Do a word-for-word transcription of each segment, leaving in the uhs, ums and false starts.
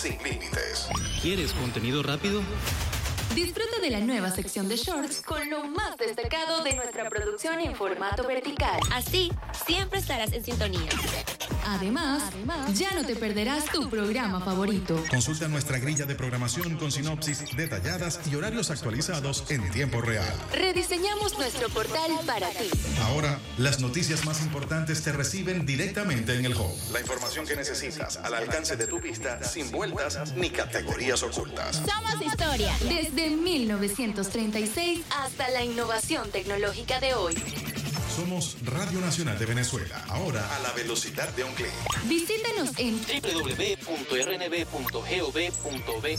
sin límites. ¿Quieres contenido rápido? Disfruta de la nueva sección de shorts con lo más destacado de nuestra producción en formato vertical. Así, siempre estarás en sintonía. Además, Además, ya no te perderás tu programa favorito. Consulta nuestra grilla de programación con sinopsis detalladas y horarios actualizados en tiempo real. Rediseñamos nuestro portal para ti. Ahora, las noticias más importantes te reciben directamente en el home. La información que necesitas al alcance de tu vista, sin vueltas ni categorías ocultas. Somos historia. Desde mil novecientos treinta y seis hasta la innovación tecnológica de hoy. Somos Radio Nacional de Venezuela, ahora a la velocidad de un clic. Visítanos en doble u doble u doble u punto r n b punto gov punto be.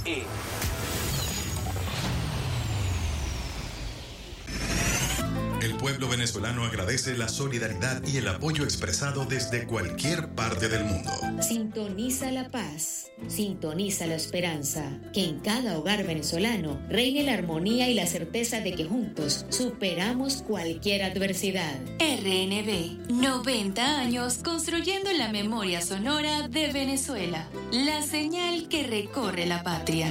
El pueblo venezolano agradece la solidaridad y el apoyo expresado desde cualquier parte del mundo. Sintoniza la paz, sintoniza la esperanza, que en cada hogar venezolano reine la armonía y la certeza de que juntos superamos cualquier adversidad. R N B, noventa años construyendo la memoria sonora de Venezuela, la señal que recorre la patria.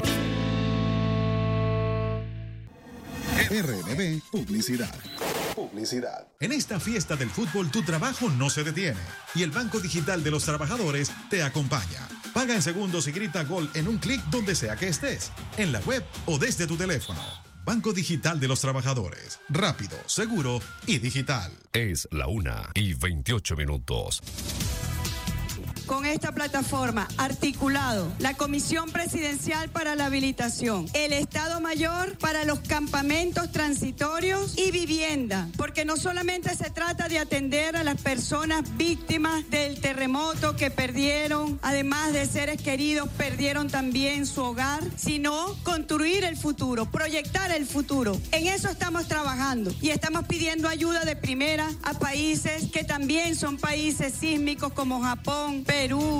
R N B Publicidad. Publicidad. En esta fiesta del fútbol tu trabajo no se detiene y el Banco Digital de los Trabajadores te acompaña. Paga en segundos y grita gol en un clic donde sea que estés, en la web o desde tu teléfono. Banco Digital de los Trabajadores. Rápido, seguro y digital. Es la una y veintiocho minutos. Con esta plataforma, articulado, la Comisión Presidencial para la Habilitación, el Estado Mayor para los campamentos transitorios y vivienda, porque no solamente se trata de atender a las personas víctimas del terremoto que perdieron, además de seres queridos, perdieron también su hogar, sino construir el futuro, proyectar el futuro. En eso estamos trabajando y estamos pidiendo ayuda de primera a países que también son países sísmicos como Japón, Perú.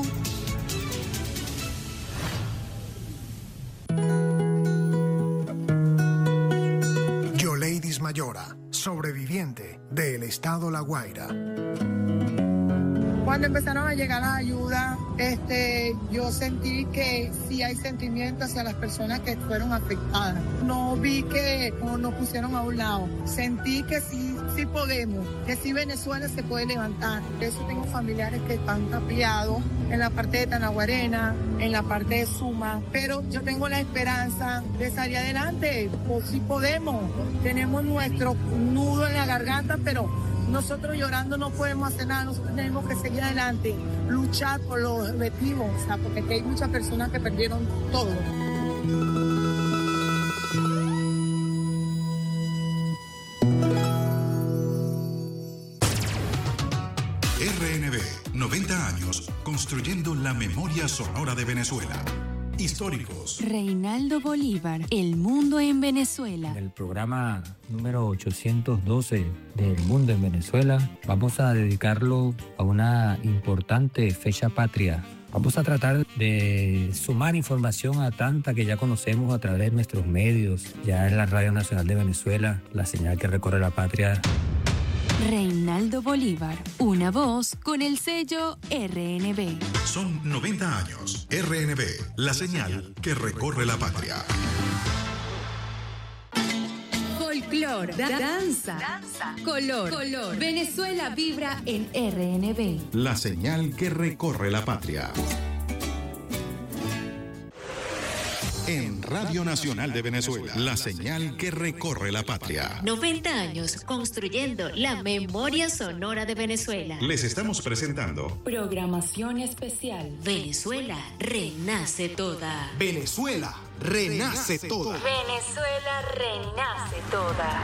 Yoleidis Mayora, sobreviviente del estado La Guaira. Cuando empezaron a llegar la ayuda, este, yo sentí que sí hay sentimiento hacia las personas que fueron afectadas. No vi que nos pusieron a un lado. Sentí que sí, sí podemos, que sí Venezuela se puede levantar. Por eso tengo familiares que están tapiados en la parte de Tanaguarena, en la parte de Suma. Pero yo tengo la esperanza de salir adelante. Pues sí podemos. Tenemos nuestro nudo en la garganta, pero nosotros llorando no podemos hacer nada, nosotros tenemos que seguir adelante, luchar por los objetivos, o sea, porque aquí hay muchas personas que perdieron todo. R N B, noventa años, construyendo la memoria sonora de Venezuela. Históricos. Reinaldo Bolívar, El Mundo en Venezuela. En el programa número ochocientos doce del Mundo en Venezuela, vamos a dedicarlo a una importante fecha patria. Vamos a tratar de sumar información a tanta que ya conocemos a través de nuestros medios, ya en la Radio Nacional de Venezuela, la señal que recorre la patria. Reinaldo Bolívar, una voz con el sello R N B. Son noventa años. R N B, la señal que recorre la patria. Folclor, da- danza, danza, color, color. Venezuela vibra en R N B. La señal que recorre la patria. En Radio Nacional de Venezuela, la señal que recorre la patria. noventa años construyendo la memoria sonora de Venezuela. Les estamos presentando Programación especial. Venezuela renace toda. Venezuela renace toda. Venezuela renace toda.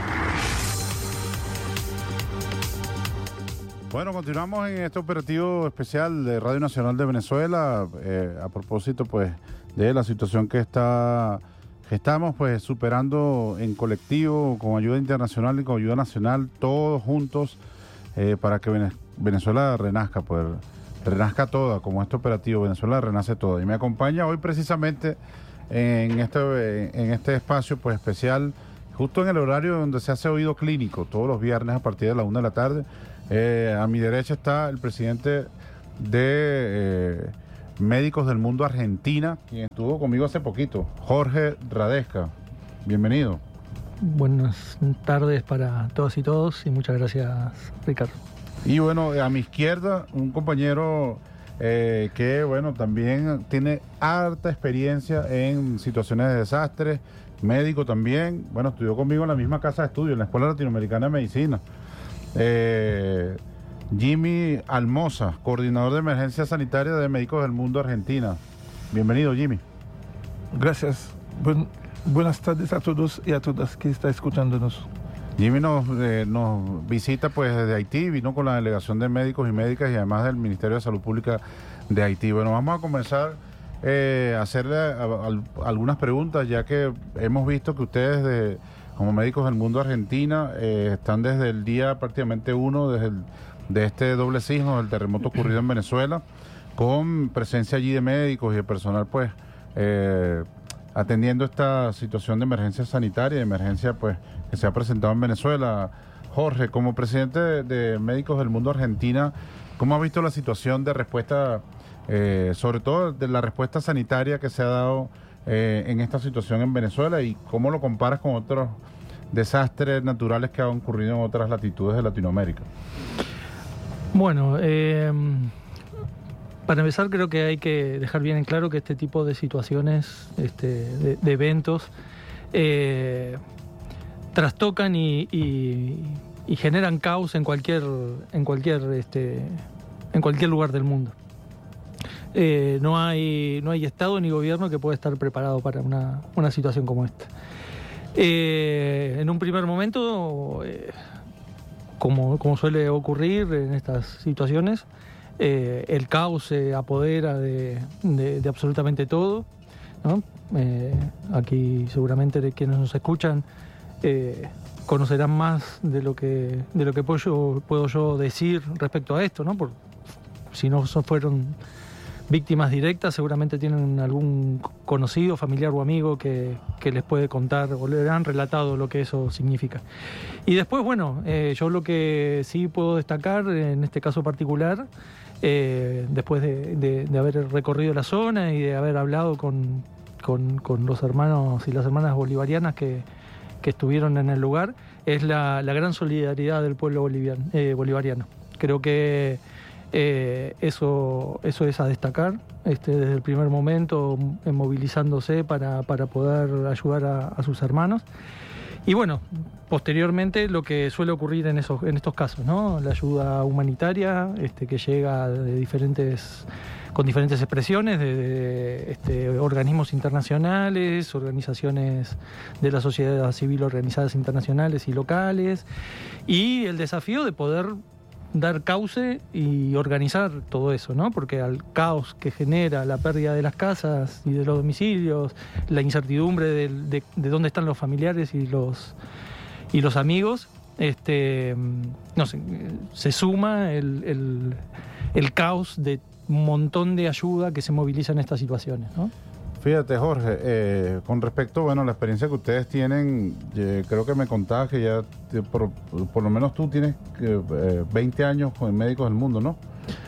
Bueno, continuamos en este operativo especial de Radio Nacional de Venezuela, eh, a propósito pues de la situación que está que estamos pues superando en colectivo, con ayuda internacional y con ayuda nacional, todos juntos, eh, para que Vene- Venezuela renazca, pues renazca toda, como este operativo Venezuela renace toda. Y me acompaña hoy precisamente en este, en este espacio pues especial, justo en el horario donde se hace oído clínico, todos los viernes a partir de la una de la tarde. Eh, a mi derecha está el presidente de, eh, Médicos del Mundo Argentina, quien estuvo conmigo hace poquito, Jorge Radesca. Bienvenido. Buenas tardes para todas y todos y muchas gracias, Ricardo. Y bueno, a mi izquierda, un compañero eh, que, bueno, también tiene harta experiencia en situaciones de desastre, médico también. Bueno, estudió conmigo en la misma casa de estudio, en la Escuela Latinoamericana de Medicina. Eh, Jimmy Almoza, coordinador de emergencia sanitaria de Médicos del Mundo Argentina. Bienvenido, Jimmy. Gracias. Buen, buenas tardes a todos y a todas que están escuchándonos. Jimmy nos, eh, nos visita pues desde Haití, vino con la delegación de médicos y médicas y además del Ministerio de Salud Pública de Haití. Bueno, vamos a comenzar eh, a hacerle a, a, algunas preguntas, ya que hemos visto que ustedes de, como Médicos del Mundo Argentina eh, están desde el día prácticamente uno, desde el de este doble sismo, del terremoto ocurrido en Venezuela, con presencia allí de médicos y de personal, pues, eh, atendiendo esta situación de emergencia sanitaria, de emergencia, pues, que se ha presentado en Venezuela. Jorge, como presidente de, de Médicos del Mundo Argentina, ¿cómo ha visto la situación de respuesta, eh, sobre todo de la respuesta sanitaria que se ha dado eh, en esta situación en Venezuela y cómo lo comparas con otros desastres naturales que han ocurrido en otras latitudes de Latinoamérica? Bueno, eh, para empezar creo que hay que dejar bien en claro que este tipo de situaciones, este, de, de eventos, eh, trastocan y, y, y generan caos en cualquier, en cualquier, este, en cualquier lugar del mundo. Eh, no hay, no hay Estado ni gobierno que pueda estar preparado para una, una situación como esta. Eh, en un primer momento, eh, Como, como suele ocurrir en estas situaciones, eh, el caos se apodera de, de, de absolutamente todo, ¿no? Eh, aquí seguramente de quienes nos escuchan eh, conocerán más de lo que de lo que puedo yo, puedo yo decir respecto a esto, ¿no? Por, si no fueron víctimas directas, seguramente tienen algún conocido, familiar o amigo que, que les puede contar o le han relatado lo que eso significa. Y después, bueno, eh, yo lo que sí puedo destacar en este caso particular, eh, después de, de, de haber recorrido la zona y de haber hablado con, con, con los hermanos y las hermanas bolivarianas que, que estuvieron en el lugar, es la, la gran solidaridad del pueblo boliviano, eh, bolivariano. Creo que Eh, eso, eso es a destacar este, desde el primer momento, eh, movilizándose para, para poder ayudar a, a sus hermanos. Y bueno, posteriormente lo que suele ocurrir en, esos, en estos casos, ¿no? La ayuda humanitaria este, que llega de diferentes, con diferentes expresiones de, de este, organismos internacionales, organizaciones de la sociedad civil organizadas internacionales y locales, y el desafío de poder dar cauce y organizar todo eso, ¿no? Porque al caos que genera la pérdida de las casas y de los domicilios, la incertidumbre de, de, de dónde están los familiares y los y los amigos, este, no sé, se suma el, el, el caos de un montón de ayuda que se moviliza en estas situaciones, ¿no? Fíjate, Jorge, eh, con respecto, bueno, a la experiencia que ustedes tienen, eh, creo que me contabas que ya, eh, por, por lo menos tú tienes eh, veinte años con Médicos del Mundo, ¿no?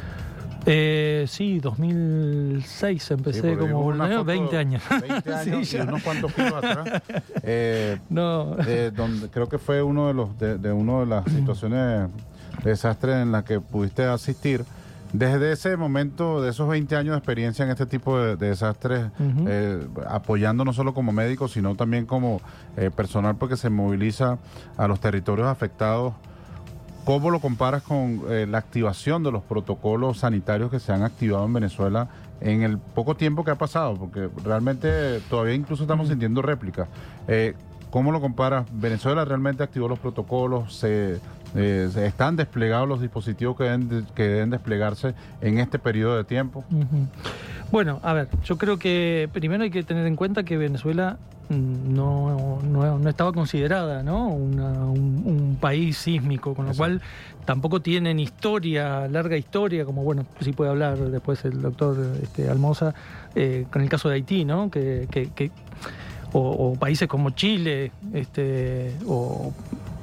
Eh, sí, dos mil seis empecé sí, como voluntario, veinte años. veinte años sí, y unos cuantos kilos atrás. Eh, no. eh, donde creo que fue uno de los de, de uno de las situaciones de desastre en la que pudiste asistir. Desde ese momento, de esos veinte años de experiencia en este tipo de, de desastres, uh-huh. eh, apoyando no solo como médico, sino también como eh, personal porque se moviliza a los territorios afectados, ¿cómo lo comparas con eh, la activación de los protocolos sanitarios que se han activado en Venezuela en el poco tiempo que ha pasado? Porque realmente todavía incluso estamos uh-huh. sintiendo réplicas. Eh, ¿Cómo lo comparas? ¿Venezuela realmente activó los protocolos? ¿Se, eh, se están desplegados los dispositivos que deben, de, que deben desplegarse en este periodo de tiempo? Uh-huh. Bueno, a ver, yo creo que primero hay que tener en cuenta que Venezuela no, no, no estaba considerada, ¿no? Una, un, un país sísmico, con lo Exacto. cual tampoco tienen historia, larga historia, como bueno, sí puede hablar después el doctor este, Almoza, eh, con el caso de Haití, ¿no? Que, que, que O, o países como Chile, este, o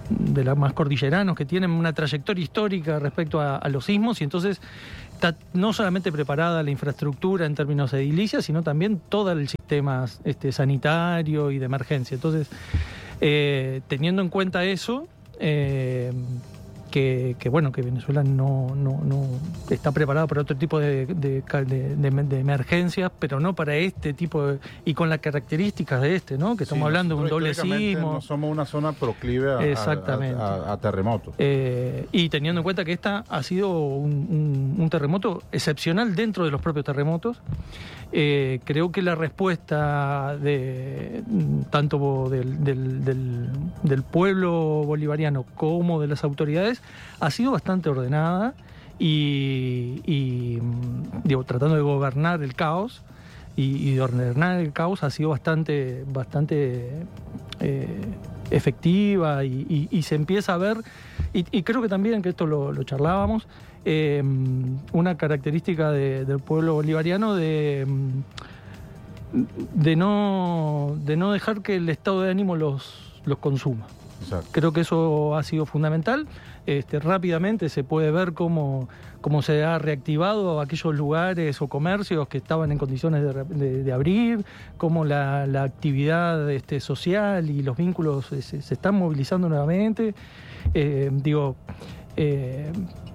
de las más cordilleranos, que tienen una trayectoria histórica respecto a, a los sismos, y entonces está no solamente preparada la infraestructura en términos de edilicia, sino también todo el sistema este, sanitario y de emergencia. Entonces, eh, teniendo en cuenta eso, eh, Que, que bueno, que Venezuela no, no, no está preparada para otro tipo de, de, de, de, de emergencias, pero no para este tipo de, y con las características de este, ¿no? Que estamos sí, hablando de un doble sismo. No somos una zona proclive a, Exactamente. a, a, a terremotos. Eh, y teniendo en cuenta que esta ha sido un, un, un terremoto excepcional dentro de los propios terremotos, eh, creo que la respuesta de tanto del, del, del, del pueblo bolivariano como de las autoridades ha sido bastante ordenada y, y digo, tratando de gobernar el caos y, y de ordenar el caos ha sido bastante, bastante eh, efectiva y, y, y se empieza a ver, y, y creo que también, que esto lo, lo charlábamos, eh, una característica de, del pueblo bolivariano de, de, no, de no dejar que el estado de ánimo los, los consuma. Exacto. Creo que eso ha sido fundamental. Este, rápidamente se puede ver cómo, cómo se ha reactivado aquellos lugares o comercios que estaban en condiciones de, de, de abrir, cómo la, la actividad este, social y los vínculos se, se están movilizando nuevamente. Eh, digo, eh,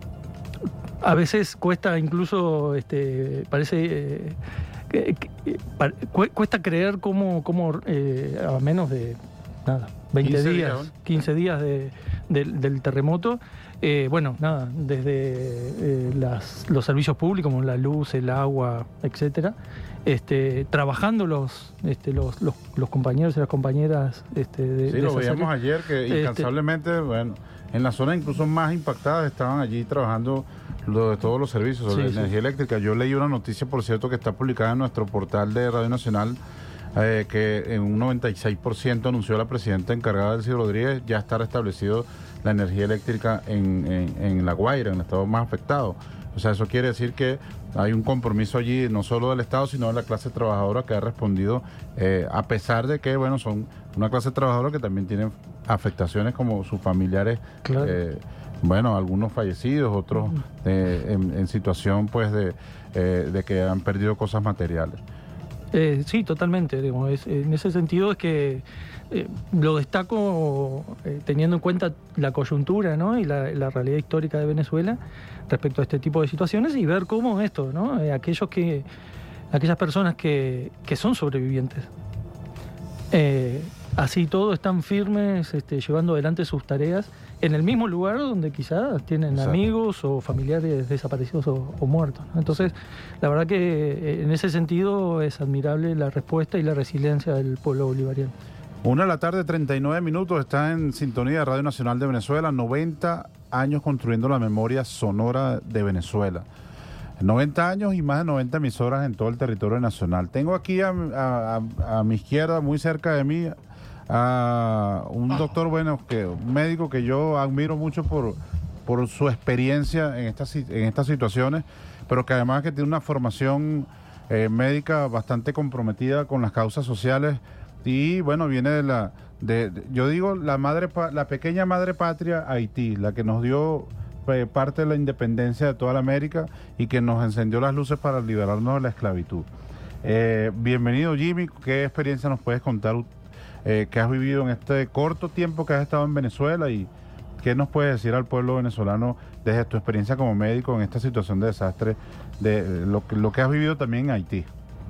a veces cuesta incluso, este, parece... Eh, que, que, cuesta creer cómo, cómo eh, a menos de... nada, veinte días, quince días de, de, del terremoto. Eh, bueno, nada, desde eh, las, los servicios públicos como la luz, el agua, etcétera, este, trabajando los, este, los, los, los compañeros y las compañeras. Este, de, sí, de lo veíamos áreas. ayer, que incansablemente, este, bueno, en las zonas incluso más impactadas estaban allí trabajando lo de todos los servicios sobre sí, energía sí. eléctrica. Yo leí una noticia, por cierto, que está publicada en nuestro portal de Radio Nacional, Eh, que en un noventa y seis por ciento anunció la presidenta encargada, Delcy Rodríguez, ya está restablecido la energía eléctrica en, en, en La Guaira, en el estado más afectado. O sea, eso quiere decir que hay un compromiso allí, no solo del Estado, sino de la clase trabajadora que ha respondido, eh, a pesar de que, bueno, son una clase trabajadora que también tienen afectaciones como sus familiares, claro. eh, bueno, algunos fallecidos, otros eh, en, en situación, pues, de, eh, de que han perdido cosas materiales. Eh, sí, totalmente. Digamos, es, en ese sentido es que eh, lo destaco eh, teniendo en cuenta la coyuntura, ¿no? Y la, la realidad histórica de Venezuela respecto a este tipo de situaciones y ver cómo esto, ¿no? Eh, aquellos que, aquellas personas que, que son sobrevivientes, eh, así todo están firmes, este, llevando adelante sus tareas en el mismo lugar donde quizás tienen Exacto. amigos o familiares desaparecidos o, o muertos, ¿no? Entonces, la verdad que en ese sentido es admirable la respuesta y la resiliencia del pueblo bolivariano. Una de la tarde, treinta y nueve minutos, está en sintonía de Radio Nacional de Venezuela, noventa años construyendo la memoria sonora de Venezuela. noventa años y más de noventa emisoras en todo el territorio nacional. Tengo aquí a, a, a, a mi izquierda, muy cerca de mí, a un doctor, bueno, que un médico que yo admiro mucho por, por su experiencia en estas, en estas situaciones, pero que además que tiene una formación eh, médica bastante comprometida con las causas sociales y bueno, viene de la, de, de, yo digo, la madre, la pequeña madre patria Haití, la que nos dio eh, parte de la independencia de toda la América y que nos encendió las luces para liberarnos de la esclavitud. Eh, bienvenido, Jimmy. ¿Qué experiencia nos puedes contar Eh, que has vivido en este corto tiempo que has estado en Venezuela y qué nos puedes decir al pueblo venezolano desde tu experiencia como médico en esta situación de desastre, de eh, lo, lo que has vivido también en Haití?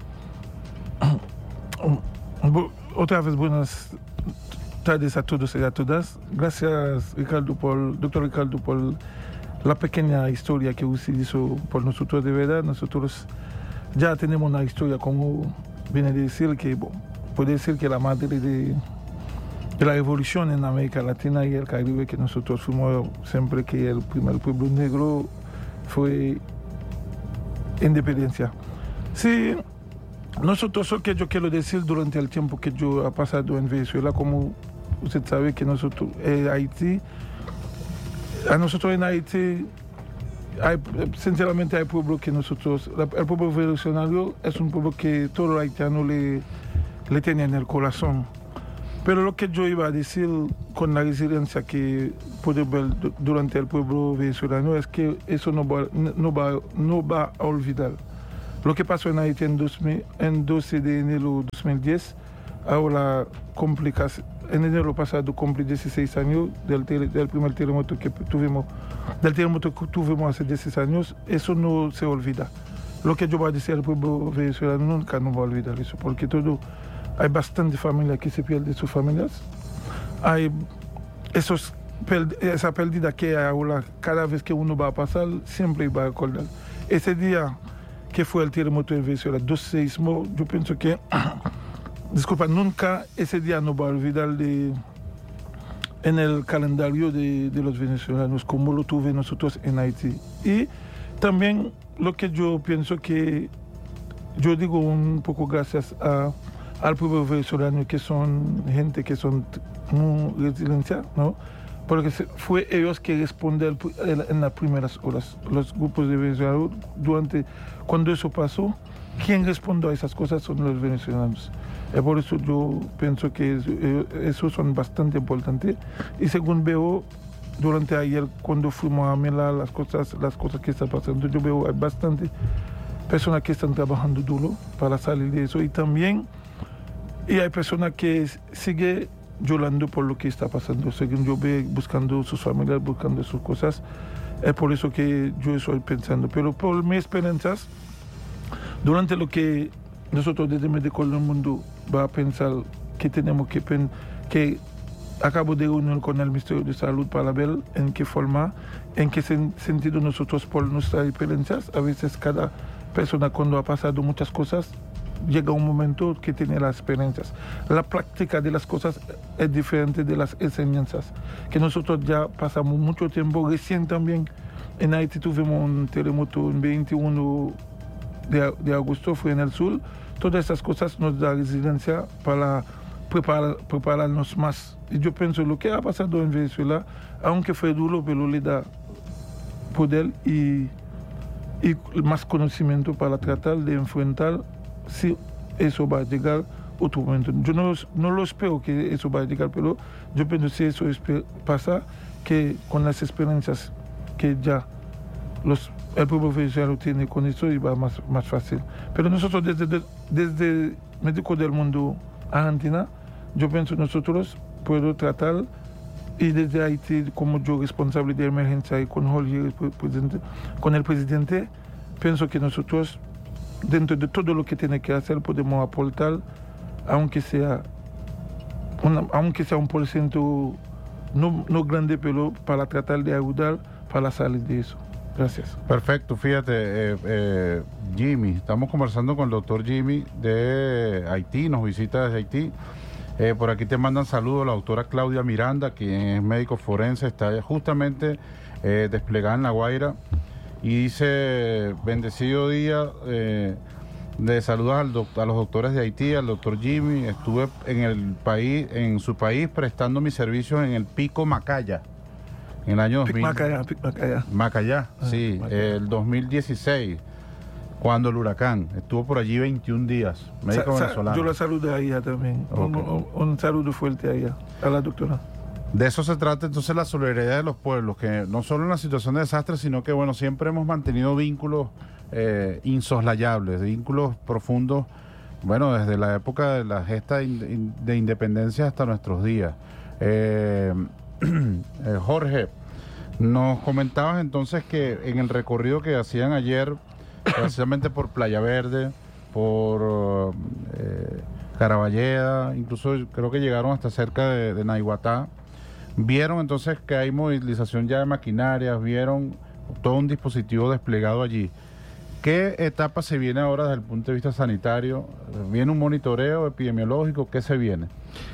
Otra vez buenas tardes a todos y a todas. Gracias, Ricardo, por, doctor Ricardo, por la pequeña historia que usted hizo por nosotros. De verdad, nosotros ya tenemos una historia, como viene a decir, que bueno, puede decir que la madre de, de la revolución en América Latina y el Caribe, que nosotros fuimos siempre que el primer pueblo negro fue independencia. Sí, nosotros, lo que yo quiero decir durante el tiempo que yo he pasado en Venezuela, como usted sabe que nosotros en Haití, a nosotros en Haití, hay, sinceramente hay pueblos que nosotros, el pueblo revolucionario es un pueblo que todo haitiano le le tiene en el corazón. Pero lo que yo iba a decir con la resiliencia que pude ver durante el pueblo venezolano es que eso no va, no va, no va a olvidar. Lo que pasó en Haití en, dos mil, en doce de enero de dos mil diez, ahora complicación. En enero pasado cumplí dieciséis años del, tele, del primer terremoto que tuvimos, del terremoto que tuvimos hace dieciséis años. Eso no se olvida. Lo que yo voy a decir al pueblo venezolano nunca no va a olvidar eso, porque todo, hay bastante familias que se pierden sus familias. Hay esos, esa pérdida que hay ahora, cada vez que uno va a pasar, siempre va a acordar. Ese día que fue el terremoto en Venezuela, dos seísmos, yo pienso que, disculpa, nunca ese día no va a olvidar de, en el calendario de, de los venezolanos, como lo tuve nosotros en Haití. Y también lo que yo pienso que, yo digo un poco gracias a, al pueblo venezolano, que son gente que son muy resiliencia, ¿no? Porque fue ellos que respondieron en las primeras horas, los grupos de venezolanos, durante, cuando eso pasó, quien respondió a esas cosas son los venezolanos. Y por eso yo pienso que eso, eso son bastante importantes. Y según veo, durante ayer, cuando fuimos a mirar las cosas, las cosas que están pasando, yo veo hay bastante personas que están trabajando duro para salir de eso. Y también y hay personas que siguen llorando por lo que está pasando. Según yo veo, buscando sus familias, buscando sus cosas. Es por eso que yo estoy pensando. Pero por mis experiencias, durante lo que nosotros desde Médicos del Mundo va a pensar que tenemos que, pen, que acabo de reunir con el Ministerio de Salud para ver en qué forma, en qué sen, sentido nosotros por nuestras experiencias, a veces cada persona cuando ha pasado muchas cosas, llega un momento que tiene las experiencias. La práctica de las cosas es diferente de las enseñanzas, que nosotros ya pasamos mucho tiempo. Recién también en Haití tuvimos un terremoto en veintiuno de, de agosto, fue en el sur. Todas esas cosas nos dan resiliencia para preparar, prepararnos más. Y yo pienso lo que ha pasado en Venezuela, aunque fue duro, pero le da poder y, y más conocimiento para tratar de enfrentar si eso va a llegar otro momento. Yo no, no lo espero que eso va a llegar, pero yo pienso si eso pasa, que con las experiencias que ya los, el pueblo venezolano tiene con eso, y va más, más fácil. Pero nosotros desde, desde Médicos del Mundo Argentina, yo pienso nosotros puedo tratar, y desde Haití como yo responsable de emergencia y con Jorge, el presidente, con el presidente, pienso que nosotros dentro de todo lo que tiene que hacer podemos aportar, aunque sea una, aunque sea un porcentaje no, no grande, pero para tratar de ayudar para salir de eso. Gracias. Perfecto, fíjate, eh, eh, Jimmy, estamos conversando con el doctor Jimmy de Haití, nos visita desde Haití. Eh, por aquí te mandan saludos la doctora Claudia Miranda, quien es médico forense, está justamente eh, desplegada en La Guaira. Y dice, bendecido día, eh, de saludos al doc, a los doctores de Haití, al doctor Jimmy. Estuve en el país, en su país, prestando mis servicios en el Pico Macaya, en el año dos mil. Macaya, Macaya. Macaya, ah, sí, Macaya. El dos mil dieciséis, cuando el huracán. Estuvo por allí veintiún días, médico sa, venezolano. Yo la saludo a ella también. Okay. Un, un, un saludo fuerte a ella, a la doctora. De eso se trata entonces la solidaridad de los pueblos, que no solo en la situación de desastre, sino que bueno, siempre hemos mantenido vínculos eh, insoslayables, vínculos profundos, bueno, desde la época de la gesta de independencia hasta nuestros días. Eh, eh, Jorge, nos comentabas entonces que en el recorrido que hacían ayer, precisamente por Playa Verde, por eh, Caraballeda, incluso creo que llegaron hasta cerca de, de Naiguatá, vieron entonces que hay movilización ya de maquinarias, vieron todo un dispositivo desplegado allí. ¿Qué etapa se viene ahora desde el punto de vista sanitario? ¿Viene un monitoreo epidemiológico? ¿Qué se viene?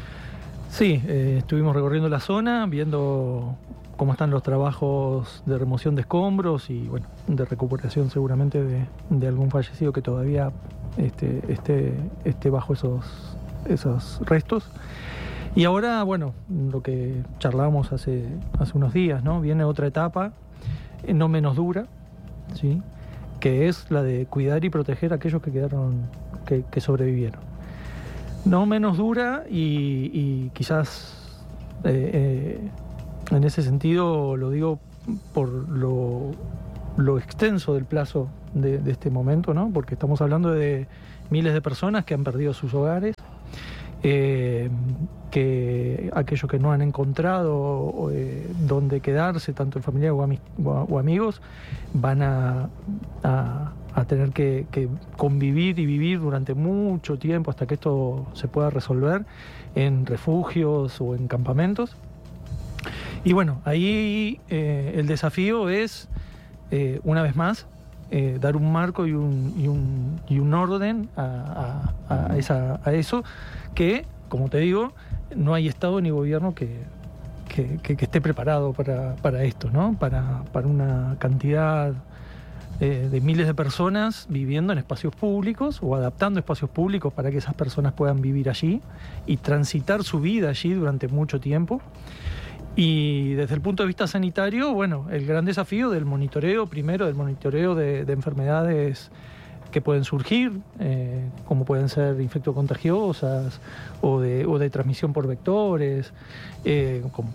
Sí, eh, estuvimos recorriendo la zona, viendo cómo están los trabajos de remoción de escombros y bueno, de recuperación seguramente de, de algún fallecido que todavía este, esté, esté bajo esos, esos restos. Y ahora, bueno, lo que charlábamos hace, hace unos días, ¿no? Viene otra etapa, eh, no menos dura, ¿sí? Que es la de cuidar y proteger a aquellos que quedaron, que, que sobrevivieron. no menos dura y, y quizás eh, eh, en ese sentido lo digo por lo, lo extenso del plazo de, de este momento, ¿no? Porque estamos hablando de miles de personas que han perdido sus hogares, eh, que aquellos que no han encontrado eh, dónde quedarse, tanto en familia o, ami- o, o amigos, van a, a, a tener que, que convivir y vivir durante mucho tiempo hasta que esto se pueda resolver en refugios o en campamentos. Y bueno, ahí eh, el desafío es, eh, una vez más, eh, dar un marco y un, y un, y un orden a, a, a, esa, a eso, que, como te digo, no hay Estado ni gobierno que, que, que, que esté preparado para, para esto, ¿no? Para, para una cantidad eh, de miles de personas viviendo en espacios públicos o adaptando espacios públicos para que esas personas puedan vivir allí y transitar su vida allí durante mucho tiempo. Y desde el punto de vista sanitario, bueno, el gran desafío del monitoreo, primero del monitoreo de, de enfermedades que pueden surgir, eh, como pueden ser infectocontagiosas o de, o de transmisión por vectores, eh, como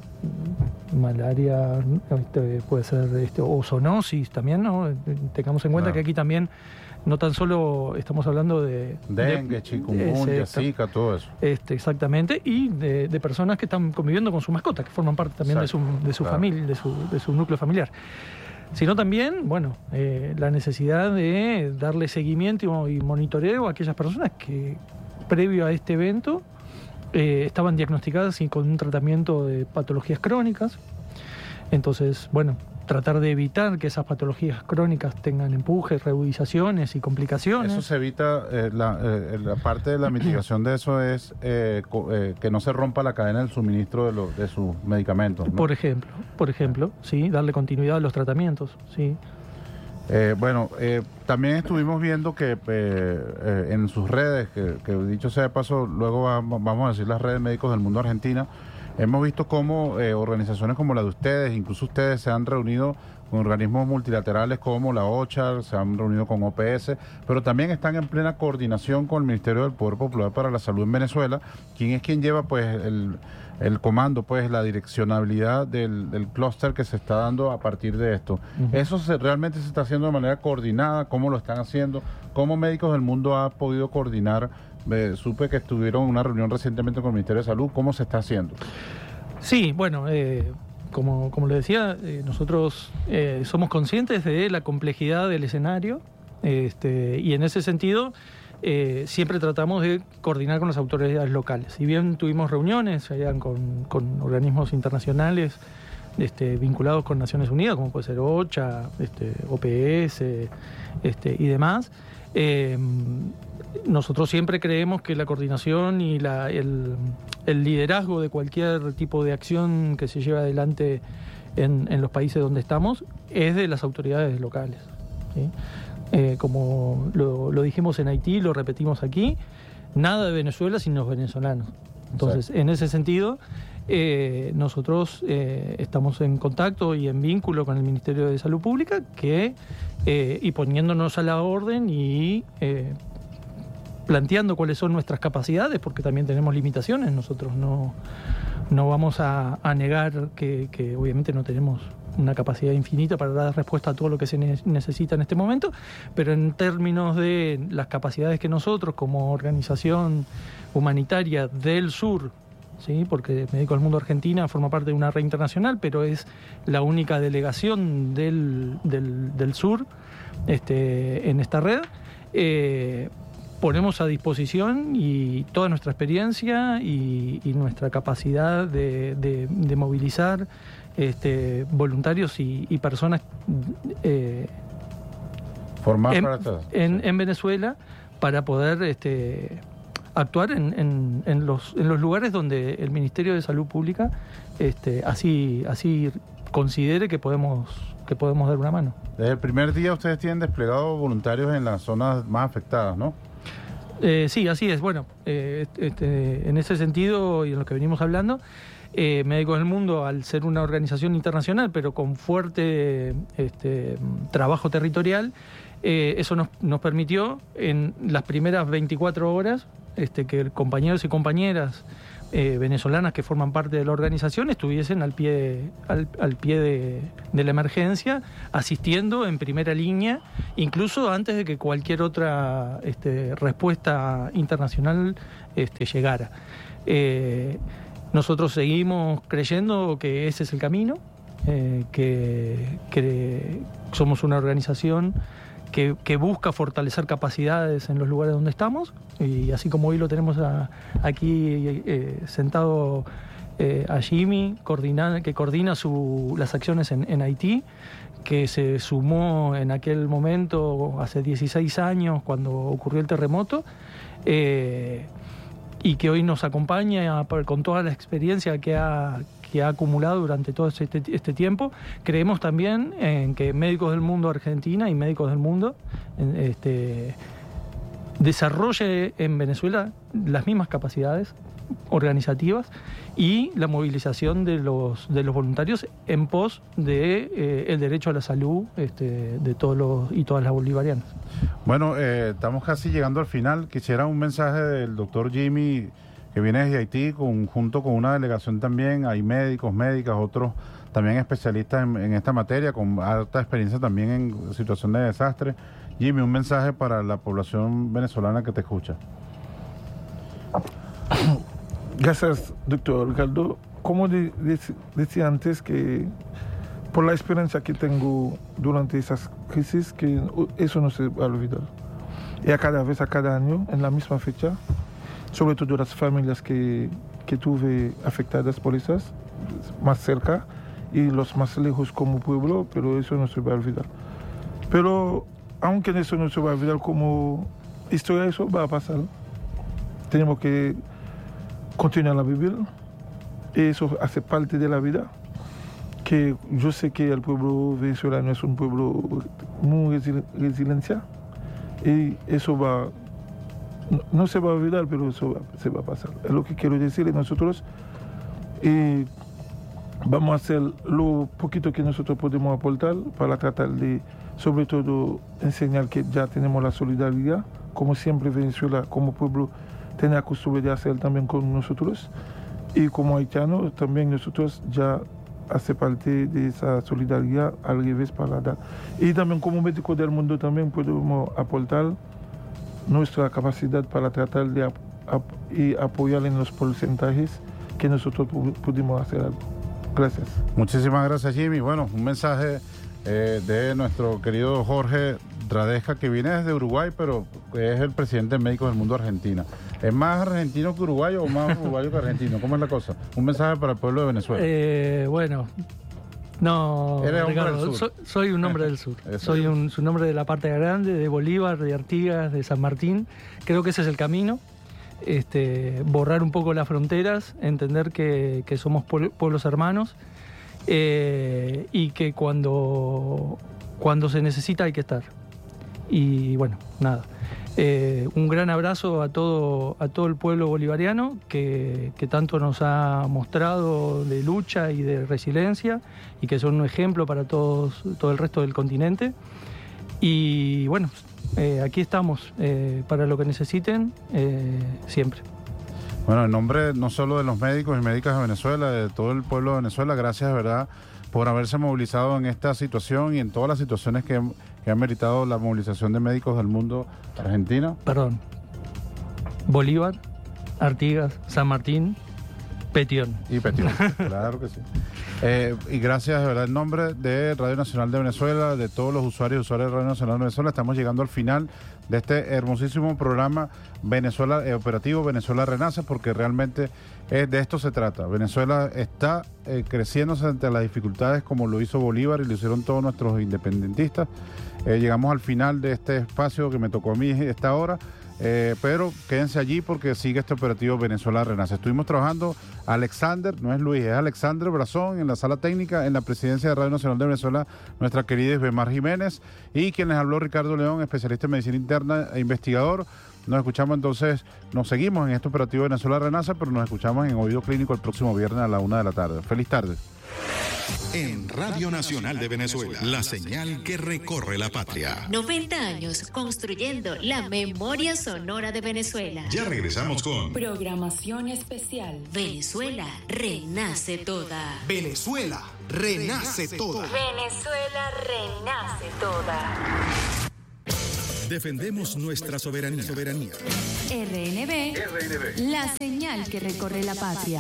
malaria, este, puede ser este, o zoonosis también, ¿no? Tengamos en cuenta claro. que aquí también no tan solo estamos hablando de... Dengue, chikungunya, Zika, todo eso. Este, exactamente, y de, de personas que están conviviendo con sus mascotas, que forman parte también Exacto. de su, de su claro. familia, de su, de su núcleo familiar. Sino también, bueno, eh, la necesidad de darle seguimiento y monitoreo a aquellas personas que, previo a este evento, eh, estaban diagnosticadas y con un tratamiento de patologías crónicas. Entonces, bueno, tratar de evitar que esas patologías crónicas tengan empujes, reagudizaciones y complicaciones. Eso se evita, eh, la, eh, la parte de la mitigación de eso es eh, co, eh, que no se rompa la cadena del suministro de, lo, de sus medicamentos, ¿no? Por ejemplo, por ejemplo, sí, darle continuidad a los tratamientos, sí. Eh, bueno, eh, también estuvimos viendo que eh, eh, en sus redes, que, que dicho sea de paso, luego va, vamos a decir las redes médicos del mundo argentina, hemos visto cómo eh, organizaciones como la de ustedes, incluso ustedes se han reunido con organismos multilaterales como la OCHA, se han reunido con O P S, pero también están en plena coordinación con el Ministerio del Poder Popular para la Salud en Venezuela, quien es quien lleva pues el, el comando, pues la direccionabilidad del, del clúster que se está dando a partir de esto. Uh-huh. ¿Eso se, realmente se está haciendo de manera coordinada? ¿Cómo lo están haciendo? ¿Cómo Médicos del Mundo ha podido coordinar? Eh, supe que estuvieron en una reunión recientemente con el Ministerio de Salud. ¿Cómo se está haciendo? Sí, bueno, eh, como, como le decía, eh, nosotros eh, somos conscientes de la complejidad del escenario este, y en ese sentido eh, siempre tratamos de coordinar con las autoridades locales. Si bien tuvimos reuniones allá con, con organismos internacionales este, vinculados con Naciones Unidas, como puede ser OCHA, este, O P S este, y demás, eh, nosotros siempre creemos que la coordinación y la, el, el liderazgo de cualquier tipo de acción que se lleve adelante en, en los países donde estamos es de las autoridades locales, ¿sí? Eh, como lo, lo dijimos en Haití, lo repetimos aquí, nada de Venezuela sin los venezolanos. Entonces, Exacto. en ese sentido, eh, nosotros eh, estamos en contacto y en vínculo con el Ministerio de Salud Pública que, eh, y poniéndonos a la orden y... Eh, planteando cuáles son nuestras capacidades, porque también tenemos limitaciones. Nosotros no, no vamos a, a negar que, que obviamente no tenemos una capacidad infinita para dar respuesta a todo lo que se ne- necesita en este momento, pero en términos de las capacidades que nosotros como organización humanitaria del sur, ¿sí? Porque Médicos del Mundo Argentina forma parte de una red internacional, pero es la única delegación del, del, del sur este, en esta red, eh, ponemos a disposición y toda nuestra experiencia y, y nuestra capacidad de, de, de movilizar este, voluntarios y, y personas eh, Formar en, para todos. En, sí. en Venezuela para poder este, actuar en, en, en, los, en los lugares donde el Ministerio de Salud Pública este, así, así considere que podemos, que podemos dar una mano. Desde el primer día ustedes tienen desplegado voluntarios en las zonas más afectadas, ¿no? Eh, sí, así es. Bueno, eh, este, en ese sentido y en lo que venimos hablando, eh, Médicos del Mundo, al ser una organización internacional, pero con fuerte este, trabajo territorial, eh, eso nos, nos permitió en las primeras veinticuatro horas este, que compañeros y compañeras eh, venezolanas que forman parte de la organización estuviesen al pie, al, al pie de, de la emergencia, asistiendo en primera línea, incluso antes de que cualquier otra este, respuesta internacional este, llegara. Eh, nosotros seguimos creyendo que ese es el camino, eh, que, que somos una organización Que, que busca fortalecer capacidades en los lugares donde estamos, y así como hoy lo tenemos a, aquí eh, sentado eh, a Jimmy, coordina, que coordina su, las acciones en, en Haití, que se sumó en aquel momento, hace dieciséis años, cuando ocurrió el terremoto, eh, y que hoy nos acompaña con toda la experiencia que ha, que ha acumulado durante todo este, este tiempo. Creemos también en que Médicos del Mundo Argentina y Médicos del Mundo este, desarrolle en Venezuela las mismas capacidades organizativas y la movilización de los, de los voluntarios en pos de eh, el derecho a la salud este, de todos los y todas las bolivarianas. Bueno, eh, estamos casi llegando al final. Quisiera un mensaje del doctor Jimmy, que viene desde Haití, con, junto con una delegación también. Hay médicos, médicas, otros también especialistas en, en esta materia, con alta experiencia también en situación de desastre. Jimmy, un mensaje para la población venezolana que te escucha. Gracias, doctor Ricardo. Como de, de, decía antes, que por la experiencia que tengo durante esas crisis, que eso no se va a olvidar. Y a cada vez, a cada año, en la misma fecha, sobre todo las familias que, que tuve afectadas por esas, más cerca, y los más lejos como pueblo, pero eso no se va a olvidar. Pero aunque eso no se va a olvidar como historia, eso va a pasar. Tenemos que continuar a vivir, eso hace parte de la vida, que yo sé que el pueblo venezolano es un pueblo muy resiliencia, y eso va, no, no se va a olvidar, pero eso va, se va a pasar. Es lo que quiero decir, nosotros eh, vamos a hacer lo poquito que nosotros podemos aportar para tratar de, sobre todo, enseñar que ya tenemos la solidaridad, como siempre Venezuela, como pueblo, tiene la costumbre de hacer también con nosotros, y como haitianos también nosotros ya hace parte de esa solidaridad al revés para dar. Y también como médicos del mundo también podemos aportar nuestra capacidad para tratar de ap ap y apoyar en los porcentajes que nosotros pudimos hacer algo. Gracias. Muchísimas gracias, Jimmy. Bueno, un mensaje eh, de nuestro querido Jorge Radesca, que viene desde Uruguay, pero es el presidente de Médicos del Mundo Argentina. ¿Es más argentino que uruguayo o más uruguayo que argentino? ¿Cómo es la cosa? Un mensaje para el pueblo de Venezuela. Eh, bueno, no, Ricardo, so, soy un hombre del sur. Soy un, un hombre de la parte grande, de Bolívar, de Artigas, de San Martín. Creo que ese es el camino. Este, borrar un poco las fronteras, entender que, que somos pueblos hermanos, eh, y que cuando, cuando se necesita hay que estar. Y bueno, nada. Eh, un gran abrazo a todo, a todo el pueblo bolivariano que, que tanto nos ha mostrado de lucha y de resiliencia, y que son un ejemplo para todos, todo el resto del continente. Y bueno, eh, aquí estamos eh, para lo que necesiten, eh, siempre. Bueno, en nombre no solo de los médicos y médicas de Venezuela, de todo el pueblo de Venezuela, gracias de verdad por haberse movilizado en esta situación y en todas las situaciones que, que han meritado la movilización de Médicos del Mundo Argentina. Perdón. Bolívar, Artigas, San Martín, Petión. Y Petión, claro que sí. Eh, y gracias de verdad en nombre de Radio Nacional de Venezuela, de todos los usuarios y usuarias de Radio Nacional de Venezuela, estamos llegando al final de este hermosísimo programa Venezuela eh, Operativo Venezuela Renace, porque realmente eh, de esto se trata. Venezuela está eh, creciéndose ante las dificultades como lo hizo Bolívar y lo hicieron todos nuestros independentistas. Eh, llegamos al final de este espacio que me tocó a mí esta hora. Eh, pero quédense allí porque sigue este operativo Venezuela Renace. Estuvimos trabajando Alexander, no es Luis, es Alexander Brazón en la sala técnica, en la presidencia de Radio Nacional de Venezuela, nuestra querida Isbemar Jiménez, y quien les habló, Ricardo León, especialista en medicina interna e investigador. Nos escuchamos entonces, nos seguimos en este operativo Venezuela Renace, pero nos escuchamos en Oído Clínico el próximo viernes a la una de la tarde. Feliz tarde. En Radio Nacional de Venezuela, la señal que recorre la patria. noventa años construyendo la memoria sonora de Venezuela. Ya regresamos con programación especial. Venezuela renace toda. Venezuela renace toda. Venezuela renace toda. Defendemos nuestra soberanía. soberanía. R N B, R N B, la señal que recorre la patria.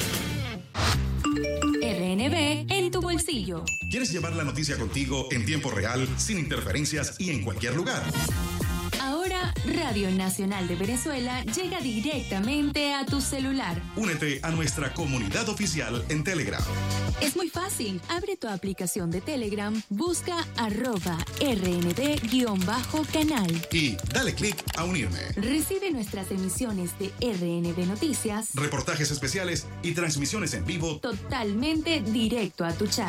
R N B en tu bolsillo. ¿Quieres llevar la noticia contigo en tiempo real, sin interferencias y en cualquier lugar? Ahora, Radio Nacional de Venezuela llega directamente a tu celular. Únete a nuestra comunidad oficial en Telegram. Es muy fácil. Abre tu aplicación de Telegram, busca arroba R N B-canal. Y dale clic a unirme. Recibe nuestras emisiones de R N B Noticias, reportajes especiales y transmisiones en vivo totalmente directo a tu chat.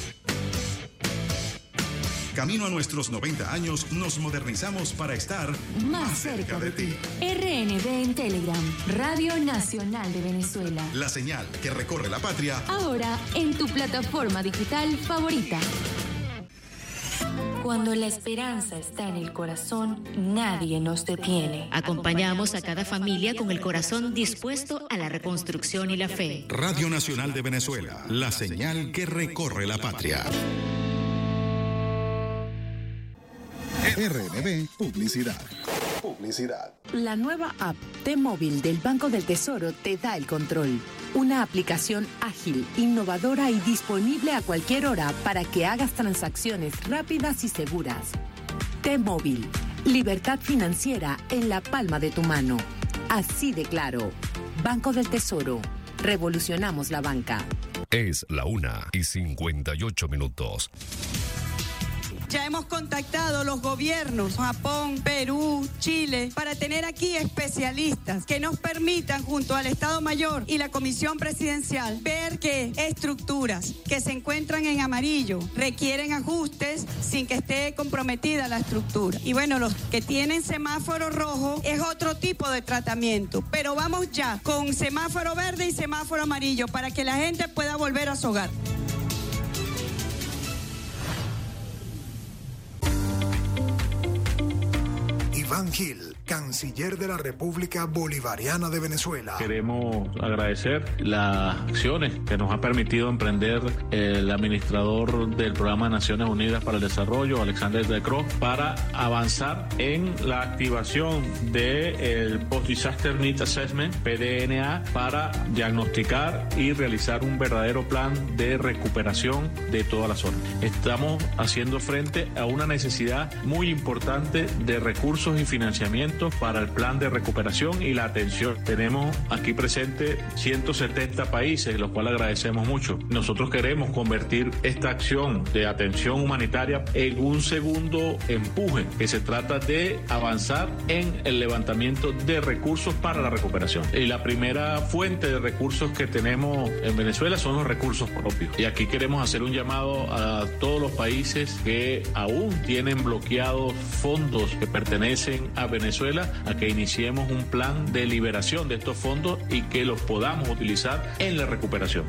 Camino a nuestros noventa años, nos modernizamos para estar más, más cerca, cerca de ti. R N B en Telegram, Radio Nacional de Venezuela. La señal que recorre la patria. Ahora en tu plataforma digital favorita. Cuando la esperanza está en el corazón, nadie nos detiene. Acompañamos a cada familia con el corazón dispuesto a la reconstrucción y la fe. Radio Nacional de Venezuela, la señal que recorre la patria. R N B Publicidad. Publicidad. La nueva app T-Móvil del Banco del Tesoro te da el control. Una aplicación ágil, innovadora y disponible a cualquier hora para que hagas transacciones rápidas y seguras. T-Móvil. Libertad financiera en la palma de tu mano. Así de claro. Banco del Tesoro. Revolucionamos la banca. Es la una y cincuenta y ocho minutos. Ya hemos contactado los gobiernos, Japón, Perú, Chile, para tener aquí especialistas que nos permitan, junto al Estado Mayor y la Comisión Presidencial, ver que estructuras que se encuentran en amarillo requieren ajustes sin que esté comprometida la estructura. Y bueno, los que tienen semáforo rojo es otro tipo de tratamiento, pero vamos ya con semáforo verde y semáforo amarillo para que la gente pueda volver a su hogar. Iván Gil, canciller de la República Bolivariana de Venezuela. Queremos agradecer las acciones que nos ha permitido emprender el administrador del Programa de Naciones Unidas para el Desarrollo, Alexander De Croo, para avanzar en la activación del Post-Disaster Need Assessment, P D N A, para diagnosticar y realizar un verdadero plan de recuperación de toda la zona. Estamos haciendo frente a una necesidad muy importante de recursos y financiamiento para el plan de recuperación y la atención. Tenemos aquí presente ciento setenta países, los cuales agradecemos mucho. Nosotros queremos convertir esta acción de atención humanitaria en un segundo empuje, que se trata de avanzar en el levantamiento de recursos para la recuperación. Y la primera fuente de recursos que tenemos en Venezuela son los recursos propios. Y aquí queremos hacer un llamado a todos los países que aún tienen bloqueados fondos que pertenecen a Venezuela, a que iniciemos un plan de liberación de estos fondos y que los podamos utilizar en la recuperación.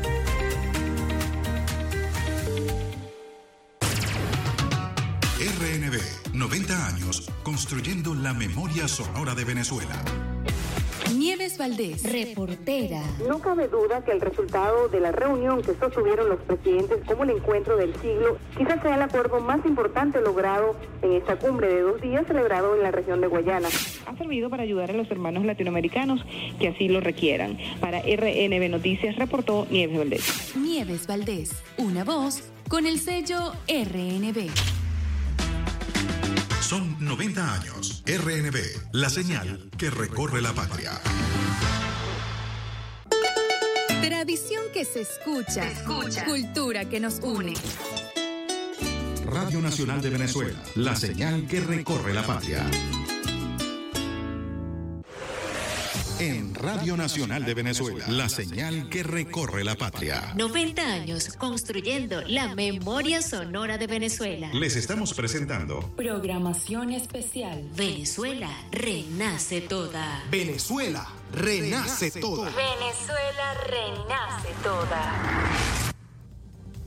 R N B, noventa años, construyendo la memoria sonora de Venezuela. Nieves Valdés, reportera. No cabe duda que el resultado de la reunión que sostuvieron los presidentes como el encuentro del siglo quizás sea el acuerdo más importante logrado en esta cumbre de dos días celebrado en la región de Guayana. Ha servido para ayudar a los hermanos latinoamericanos que así lo requieran. Para R N B Noticias reportó Nieves Valdés. Nieves Valdés, una voz con el sello R N B. Son noventa años. R N B, la señal que recorre la patria. Tradición que se escucha. Se escucha. Cultura que nos une. Radio Nacional de Venezuela, la señal que recorre la patria. En Radio Nacional de Venezuela, la señal que recorre la patria. noventa años construyendo la memoria sonora de Venezuela. Les estamos presentando programación especial. Venezuela renace toda. Venezuela renace toda. Venezuela renace toda.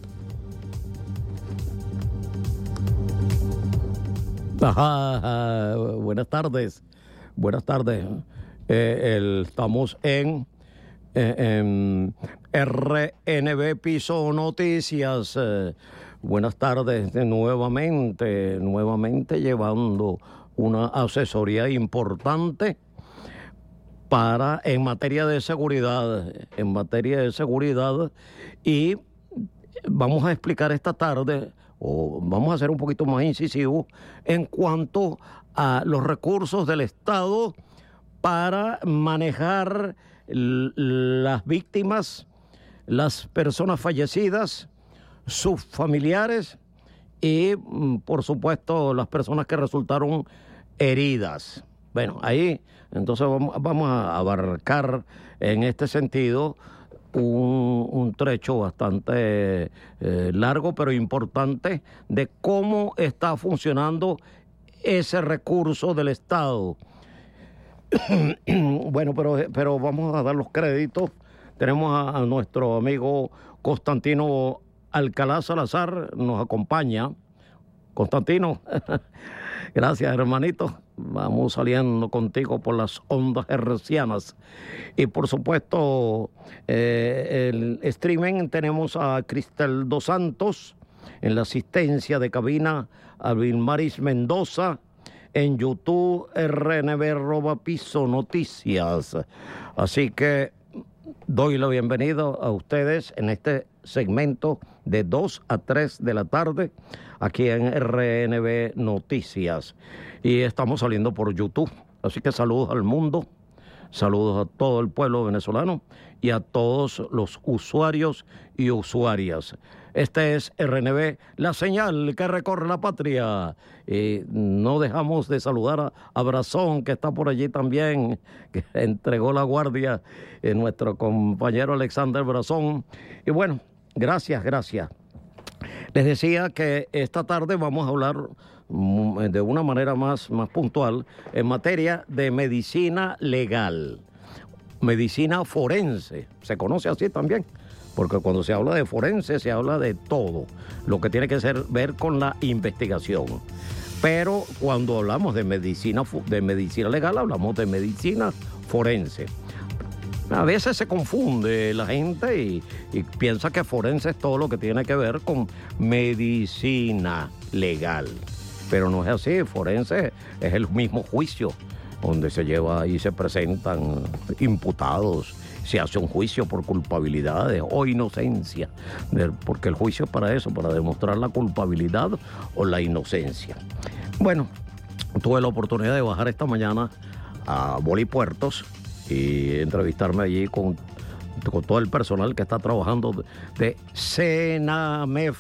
Ajá, ajá, buenas tardes, buenas tardes. Eh, el, estamos en, eh, en R N B Piso Noticias. Eh, buenas tardes de nuevamente, nuevamente llevando una asesoría importante para en materia de seguridad, en materia de seguridad y vamos a explicar esta tarde, o vamos a ser un poquito más incisivos en cuanto a los recursos del Estado para manejar las víctimas, las personas fallecidas, sus familiares y, por supuesto, las personas que resultaron heridas. Bueno, ahí entonces vamos, vamos a abarcar en este sentido Un, un trecho bastante eh, largo pero importante de cómo está funcionando ese recurso del Estado. Bueno, pero, pero vamos a dar los créditos. Tenemos a, a nuestro amigo Constantino Alcalá Salazar, nos acompaña. Constantino, gracias, hermanito. Vamos saliendo contigo por las ondas hercianas. Y por supuesto, eh, el streaming tenemos a Cristel Dos Santos, en la asistencia de cabina a Vilmaris Mendoza, en YouTube R N B arroba Piso Noticias. Así que doy la bienvenida a ustedes en este segmento de dos a tres de la tarde aquí en R N B Noticias. Y estamos saliendo por YouTube. Así que saludos al mundo, saludos a todo el pueblo venezolano y a todos los usuarios y usuarias. Este es R N B, la señal que recorre la patria. Y no dejamos de saludar a, a Brazón, que está por allí también, que entregó la guardia, eh, nuestro compañero Alexander Brazón. Y bueno, gracias, gracias. Les decía que esta tarde vamos a hablar de una manera más, más puntual en materia de medicina legal, medicina forense, se conoce así también, porque cuando se habla de forense se habla de todo lo que tiene que ser, ver con la investigación. Pero cuando hablamos de medicina, de medicina legal, hablamos de medicina forense. A veces se confunde la gente y, y piensa que forense es todo lo que tiene que ver con medicina legal. Pero no es así. Forense es el mismo juicio donde se lleva y se presentan imputados, se hace un juicio por culpabilidades o inocencia, porque el juicio es para eso, para demostrar la culpabilidad o la inocencia. Bueno, tuve la oportunidad de bajar esta mañana a Bolipuertos y entrevistarme allí con, con todo el personal que está trabajando de Senamef,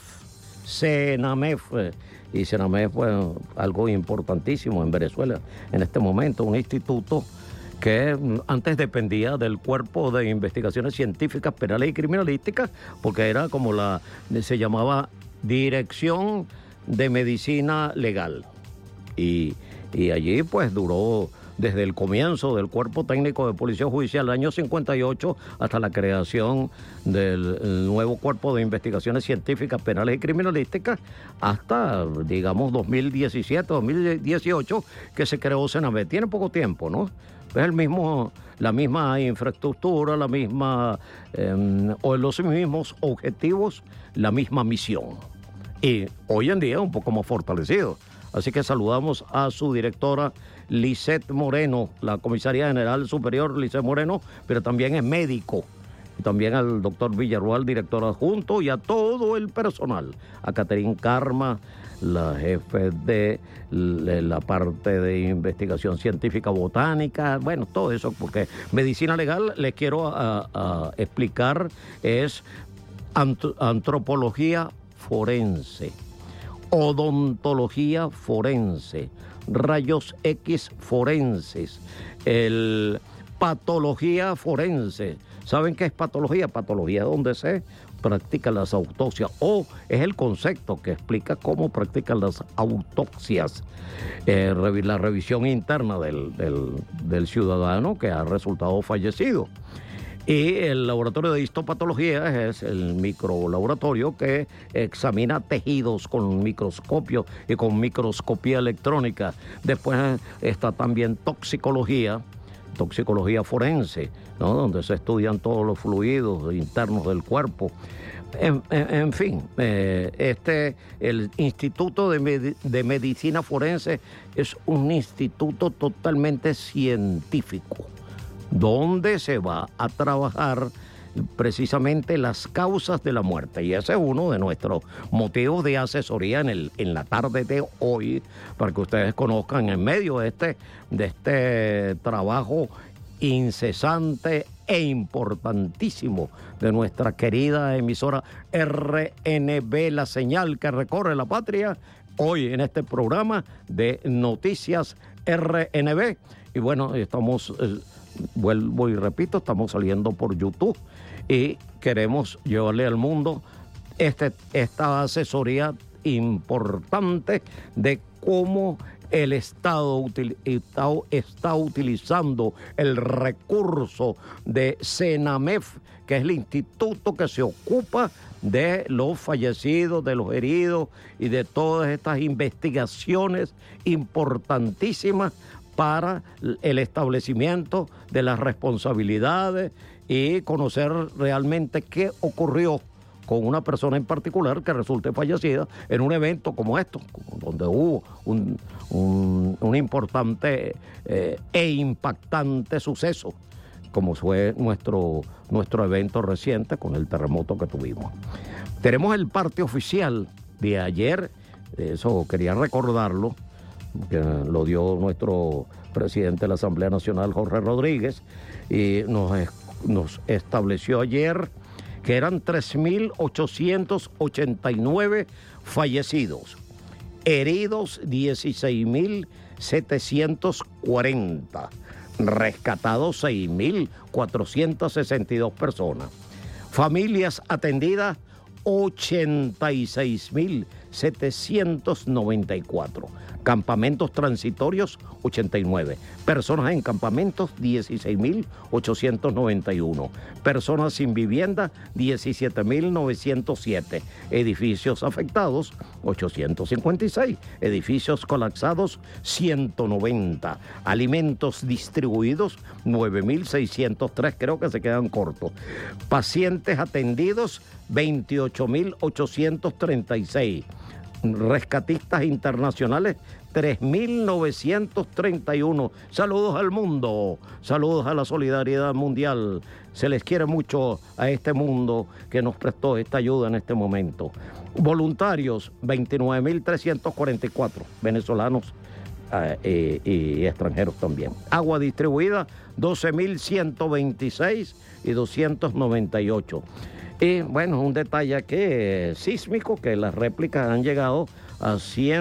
Senamef, y Senamef fue pues, algo importantísimo en Venezuela en este momento, un instituto que antes dependía del Cuerpo de Investigaciones Científicas, Penales y Criminalísticas, porque era como la, se llamaba Dirección de Medicina Legal, y, y allí pues duró desde el comienzo del Cuerpo Técnico de Policía Judicial, el año cincuenta y ocho, hasta la creación del nuevo Cuerpo de Investigaciones Científicas, Penales y Criminalísticas, hasta, digamos, dos mil diecisiete, dos mil dieciocho, que se creó Senamef. Tiene poco tiempo, ¿no? Es el mismo, la misma infraestructura, la misma, eh, o los mismos objetivos, la misma misión. Y hoy en día un poco más fortalecido. Así que saludamos a su directora, Lisette Moreno, la comisaria general superior, Lisette Moreno, pero también es médico. Y también al doctor Villarruel, director adjunto, y a todo el personal. A Caterín Karma, la jefe de la parte de investigación científica botánica, bueno, todo eso, porque medicina legal, les quiero a, a explicar, es ant- antropología forense, odontología forense, rayos X forenses, el patología forense. ¿Saben qué es patología? Patología donde se practican las autopsias, o es el concepto que explica cómo practican las autopsias, eh, la revisión interna del, del, del ciudadano que ha resultado fallecido. Y el laboratorio de histopatología es el microlaboratorio que examina tejidos con microscopio y con microscopía electrónica. Después está también toxicología, toxicología forense, ¿no? Donde se estudian todos los fluidos internos del cuerpo. En, en, en fin, eh, este, el Instituto de, Med- de Medicina Forense es un instituto totalmente científico, donde se va a trabajar precisamente las causas de la muerte. Y ese es uno de nuestros motivos de asesoría en, el, en la tarde de hoy, para que ustedes conozcan en medio de este, de este trabajo incesante e importantísimo de nuestra querida emisora R N B, la señal que recorre la patria, hoy en este programa de Noticias R N B. Y bueno, estamos... Eh, Vuelvo y repito, estamos saliendo por YouTube y queremos llevarle al mundo este, esta asesoría importante de cómo el Estado util, está, está utilizando el recurso de CENAMEF, que es el instituto que se ocupa de los fallecidos, de los heridos y de todas estas investigaciones importantísimas para el establecimiento de las responsabilidades y conocer realmente qué ocurrió con una persona en particular que resulte fallecida en un evento como esto, donde hubo un, un, un importante eh, e impactante suceso, como fue nuestro, nuestro evento reciente con el terremoto que tuvimos. Tenemos el parte oficial de ayer, eso quería recordarlo, que lo dio nuestro presidente de la Asamblea Nacional, Jorge Rodríguez, y nos, nos estableció ayer que eran tres mil ochocientos ochenta y nueve fallecidos, heridos dieciséis mil setecientos cuarenta, rescatados seis mil cuatrocientas sesenta y dos personas, familias atendidas ochenta y seis mil setecientos noventa y cuatro, campamentos transitorios ochenta y nueve, personas en campamentos dieciséis mil ochocientos noventa y uno, personas sin vivienda diecisiete mil novecientos siete, edificios afectados ochocientos cincuenta y seis, edificios colapsados ciento noventa, alimentos distribuidos nueve mil seiscientos tres, creo que se quedan cortos, pacientes atendidos veintiocho mil ochocientos treinta y seis, rescatistas internacionales tres mil novecientos treinta y uno. Saludos al mundo, saludos a la solidaridad mundial. Se les quiere mucho a este mundo que nos prestó esta ayuda en este momento. Voluntarios, veintinueve mil trescientos cuarenta y cuatro, venezolanos eh, y, y extranjeros también. Agua distribuida, doce mil ciento veintiséis y doscientos noventa y ocho. Y bueno, un detalle aquí eh, sísmico, que las réplicas han llegado a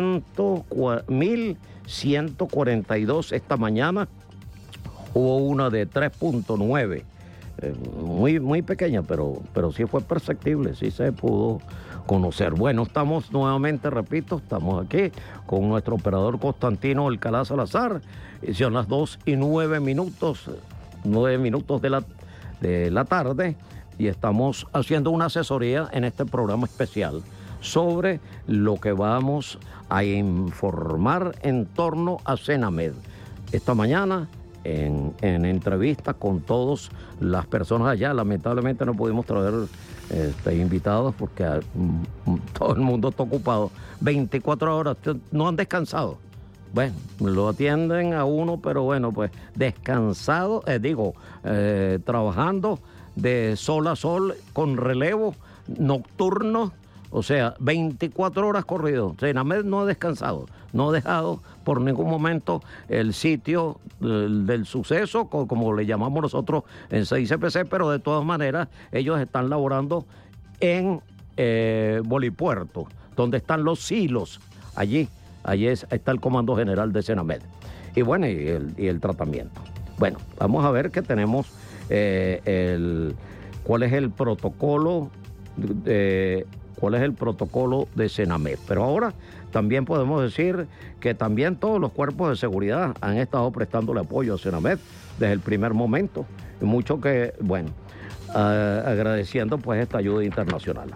mil ciento cuarenta y dos esta mañana. Hubo una de tres punto nueve, eh, muy, muy pequeña, pero, pero sí fue perceptible, sí se pudo conocer. Bueno, estamos nuevamente, repito, estamos aquí con nuestro operador Constantino Alcalá Salazar. Y son las dos y nueve minutos, nueve minutos de la, de la tarde. Y estamos haciendo una asesoría en este programa especial sobre lo que vamos a informar en torno a CENAMED. Esta mañana, en, en entrevista con todas las personas allá, lamentablemente no pudimos traer este, invitados porque mm, todo el mundo está ocupado. veinticuatro horas, no han descansado. Bueno, lo atienden a uno, pero bueno, pues descansado, eh, digo, eh, trabajando de sol a sol, con relevo nocturno, o sea, veinticuatro horas corrido. CENAMED no ha descansado, no ha dejado por ningún momento el sitio del, del suceso, como le llamamos nosotros en C I C P C, pero de todas maneras ellos están laborando en eh, Bolipuerto, donde están los silos, allí, allí es, está el Comando General de CENAMED. Y bueno, y el, y el tratamiento. Bueno, vamos a ver que tenemos eh, el, cuál es el protocolo de... cuál es el protocolo de CENAMED. Pero ahora también podemos decir que también todos los cuerpos de seguridad han estado prestándole apoyo a CENAMED desde el primer momento. y mucho que, bueno, uh, agradeciendo pues esta ayuda internacional.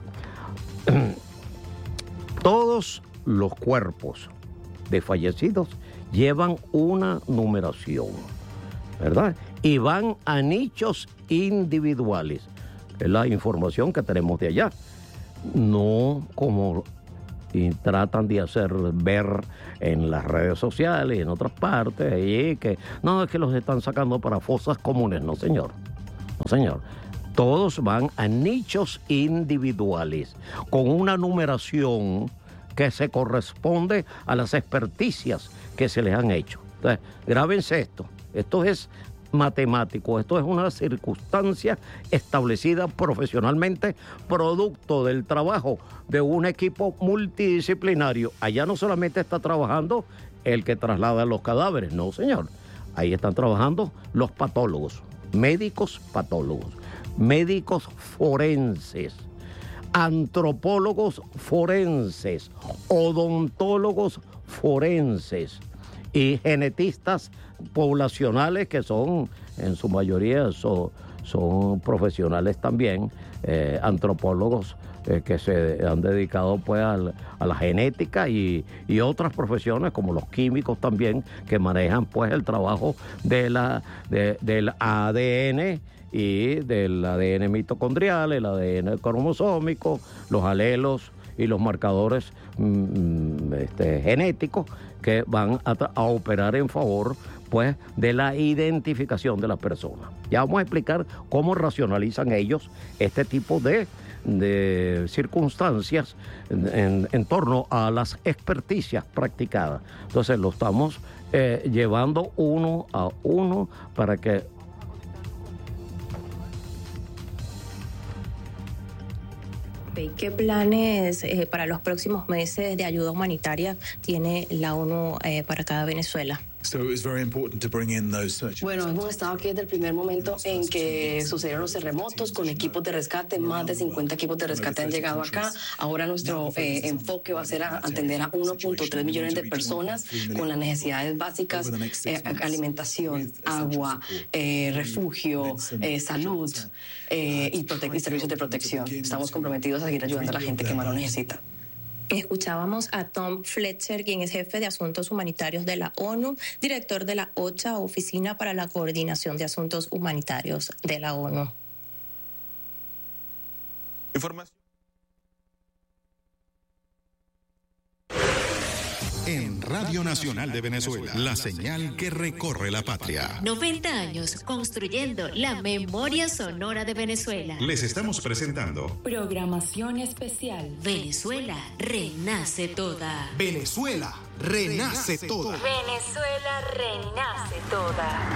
Todos los cuerpos de fallecidos llevan una numeración, ¿verdad? Y van a nichos individuales. Es la información que tenemos de allá. No como y tratan de hacer ver en las redes sociales y en otras partes, y que no, es que los están sacando para fosas comunes. No, señor. No, señor. Todos van a nichos individuales con una numeración que se corresponde a las experticias que se les han hecho. Entonces, grábense esto. Esto es matemático, esto es una circunstancia establecida profesionalmente, producto del trabajo de un equipo multidisciplinario. Allá no solamente está trabajando el que traslada los cadáveres, no, señor. Ahí están trabajando los patólogos, médicos patólogos, médicos forenses, antropólogos forenses, odontólogos forenses y genetistas poblacionales, que son, en su mayoría, son, son profesionales también, eh, antropólogos eh, que se han dedicado pues a la, a la genética y, y otras profesiones como los químicos también, que manejan pues el trabajo de la, de, del A D N y del A D N mitocondrial, el A D N cromosómico, los alelos y los marcadores mm, este, genéticos que van a, a operar en favor pues de la identificación de las personas. Ya vamos a explicar cómo racionalizan ellos este tipo de, de circunstancias en, en, en torno a las experticias practicadas. Entonces lo estamos eh, llevando uno a uno para que ¿qué planes eh, para los próximos meses de ayuda humanitaria tiene la ONU eh, para cada Venezuela? Bueno, hemos estado aquí desde el primer momento en que sucedieron los terremotos con equipos de rescate. Más de cincuenta equipos de rescate han llegado acá. Ahora nuestro eh, enfoque va a ser a atender a uno punto tres millones de personas con las necesidades básicas, eh, alimentación, agua, eh, refugio, eh, salud eh, y, y servicios de protección. Estamos comprometidos a seguir ayudando a la gente que más lo necesita. Escuchábamos a Tom Fletcher, quien es jefe de Asuntos Humanitarios de la ONU, director de la OCHA, Oficina para la Coordinación de Asuntos Humanitarios de la ONU. Información. En Radio Nacional de Venezuela, la señal que recorre la patria. noventa años construyendo la memoria sonora de Venezuela. Les estamos presentando Programación especial. Venezuela renace toda. Venezuela renace toda. Venezuela renace toda.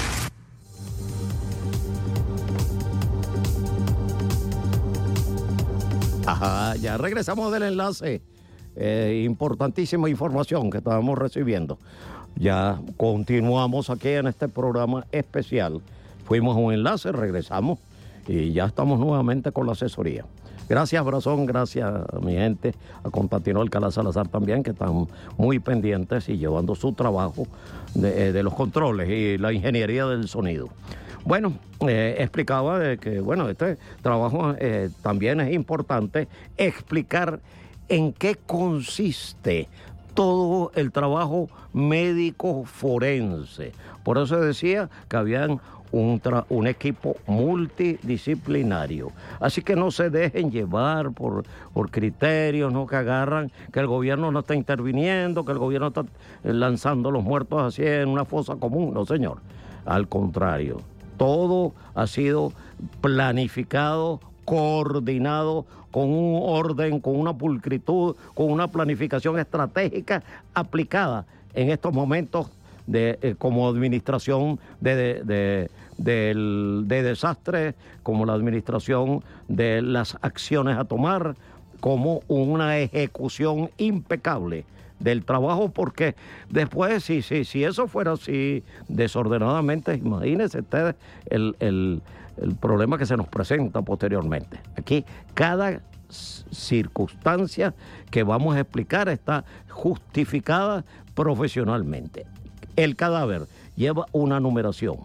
Ajá, ya regresamos del enlace. Eh, importantísima información que estábamos recibiendo. Ya continuamos aquí en este programa especial. Fuimos a un enlace, regresamos y ya estamos nuevamente con la asesoría. Gracias, Brazón, gracias a mi gente, a Constantino Alcalá Salazar también, que están muy pendientes y llevando su trabajo de, de los controles y la ingeniería del sonido. Bueno, eh, explicaba de que, bueno, este trabajo eh, también es importante explicar en qué consiste todo el trabajo médico forense. Por eso decía que habían un, tra- un equipo multidisciplinario. Así que no se dejen llevar por, por criterios, no que agarran que el gobierno no está interviniendo, que el gobierno está lanzando los muertos así en una fosa común. No, señor. Al contrario, todo ha sido planificado, coordinado, con un orden, con una pulcritud, con una planificación estratégica aplicada en estos momentos de, eh, como administración de, de, de, de, de desastre, como la administración de las acciones a tomar, como una ejecución impecable del trabajo, porque después, si, si, si eso fuera así desordenadamente, imagínense ustedes el... el el problema que se nos presenta posteriormente. Aquí cada circunstancia que vamos a explicar está justificada profesionalmente. El cadáver lleva una numeración.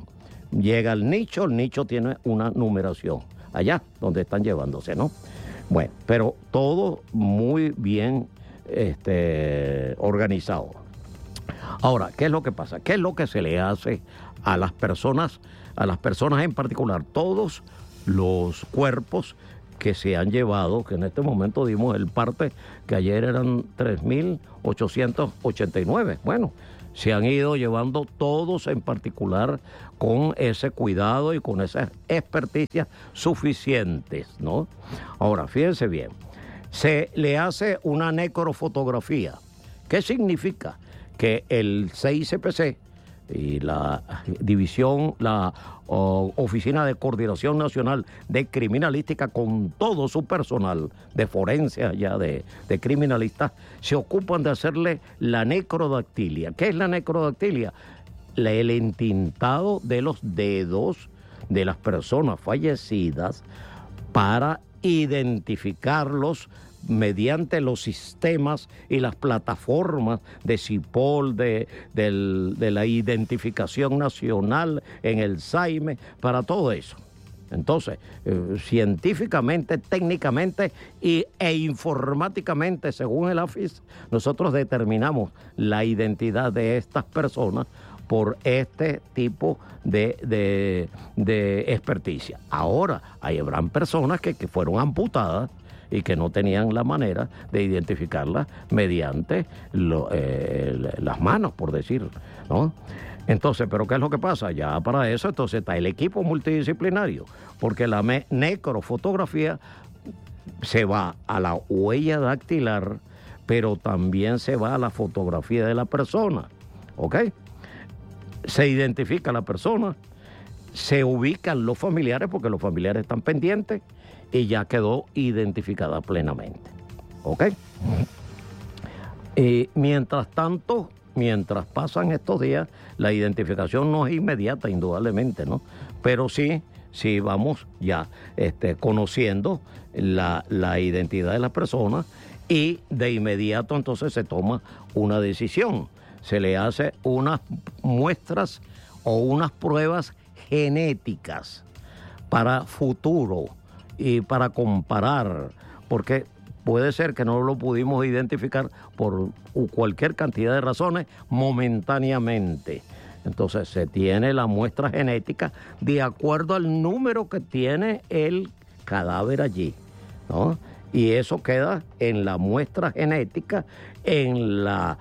llega al nicho, el nicho tiene una numeración, allá donde están llevándose, ¿no? Bueno, pero todo muy bien este, organizado. Ahora, ¿qué es lo que pasa? ¿Qué es lo que se le hace a las personas, a las personas en particular? Todos los cuerpos que se han llevado, que en este momento dimos el parte, que ayer eran tres mil ochocientos ochenta y nueve. Bueno, se han ido llevando todos en particular con ese cuidado y con esas experticias suficientes, ¿no? Ahora, fíjense bien, se le hace una necrofotografía. ¿Qué significa? Que el C I C P C y la división, la o, Oficina de Coordinación Nacional de Criminalística, con todo su personal de forense ya de, de criminalistas, se ocupan de hacerle la necrodactilia. ¿Qué es la necrodactilia? La, el entintado de los dedos de las personas fallecidas para identificarlos mediante los sistemas y las plataformas de CIPOL, de, del, de la identificación nacional en el S A I M E, para todo eso. Entonces, eh, científicamente, técnicamente y, e informáticamente, según el A F I S, nosotros determinamos la identidad de estas personas por este tipo de, de, de experticia. Ahora, hay, habrán personas que, que fueron amputadas y que no tenían la manera de identificarla mediante lo, eh, las manos, por decir, ¿no? Entonces, ¿pero qué es lo que pasa? Ya para eso, entonces está el equipo multidisciplinario, porque la me- necrofotografía se va a la huella dactilar, pero también se va a la fotografía de la persona, ¿ok? Se identifica la persona, se ubican los familiares, porque los familiares están pendientes, y ya quedó identificada plenamente. ¿Ok? Y mientras tanto, mientras pasan estos días, la identificación no es inmediata, indudablemente, ¿no? Pero sí, sí vamos ya este, conociendo la, la identidad de la persona, y de inmediato entonces se toma una decisión. Se le hace unas muestras o unas pruebas genéticas para futuro y para comparar, porque puede ser que no lo pudimos identificar por cualquier cantidad de razones momentáneamente. Entonces se tiene la muestra genética de acuerdo al número que tiene el cadáver allí, ¿no? Y eso queda en la muestra genética, en la,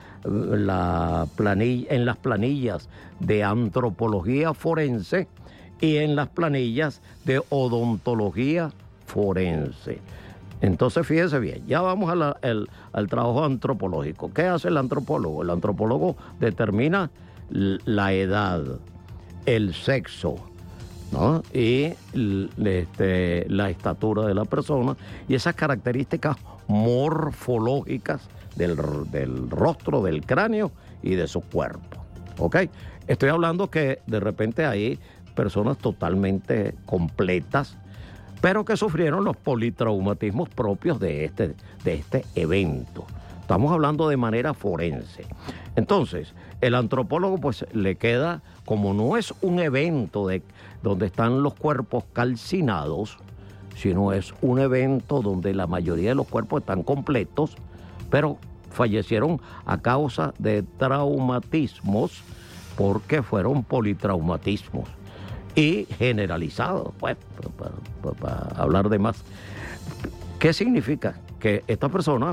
la planilla, en las planillas de antropología forense y en las planillas de odontología forense. Entonces, fíjese bien, ya vamos a la, el, al trabajo antropológico. ¿Qué hace el antropólogo? El antropólogo determina la edad, el sexo, ¿no? Y este, la estatura de la persona y esas características morfológicas del, del rostro, del cráneo y de su cuerpo. ¿Ok? Estoy hablando que de repente hay personas totalmente completas, pero que sufrieron los politraumatismos propios de este, de este evento. Estamos hablando de manera forense. Entonces, el antropólogo pues le queda, como no es un evento de, donde están los cuerpos calcinados, sino es un evento donde la mayoría de los cuerpos están completos, pero fallecieron a causa de traumatismos, porque fueron politraumatismos y generalizados, pues, para, para, para hablar de más. ¿Qué significa? Que esta persona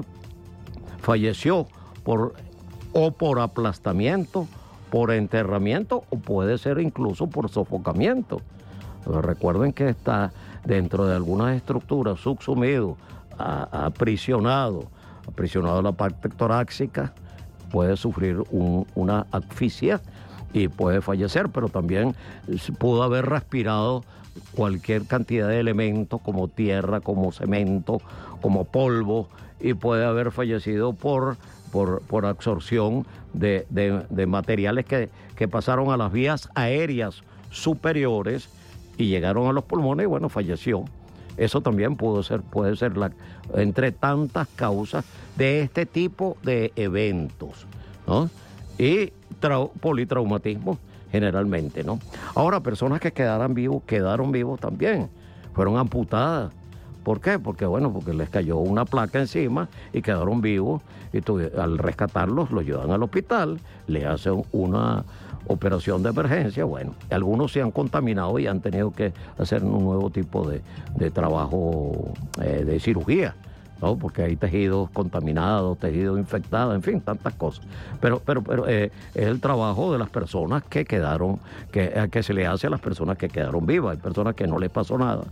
falleció por o por aplastamiento, por enterramiento, o puede ser incluso por sofocamiento. Pero recuerden que está dentro de algunas estructuras subsumido, a, aprisionado, aprisionado a la parte torácica, puede sufrir un, una asfixia y puede fallecer, pero también pudo haber respirado cualquier cantidad de elementos como tierra, como cemento, como polvo, y puede haber fallecido por, por, por absorción de, de, de materiales que, que pasaron a las vías aéreas superiores y llegaron a los pulmones y bueno, falleció. Eso también pudo ser, puede ser la, entre tantas causas de este tipo de eventos, ¿no? Y trau, politraumatismo generalmente, ¿no? Ahora, personas que quedaran vivos, quedaron vivos también, fueron amputadas. ¿Por qué? Porque, bueno, porque les cayó una placa encima y quedaron vivos, y tu, al rescatarlos los llevan al hospital, les hacen una operación de emergencia. Bueno, algunos se han contaminado y han tenido que hacer un nuevo tipo de, de trabajo eh, de cirugía, ¿no? Porque hay tejidos contaminados, tejidos infectados, en fin, tantas cosas. Pero, pero, pero eh, es el trabajo de las personas que quedaron, que, que se le hace a las personas que quedaron vivas. Hay personas que no les pasó nada